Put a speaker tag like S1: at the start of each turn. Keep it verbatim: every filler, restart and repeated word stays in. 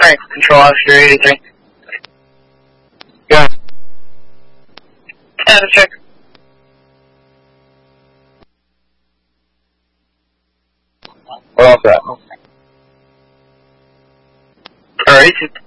S1: Alright, control officer eighty-three.
S2: Yeah.
S1: Status check.
S2: We're all set.
S1: Alright.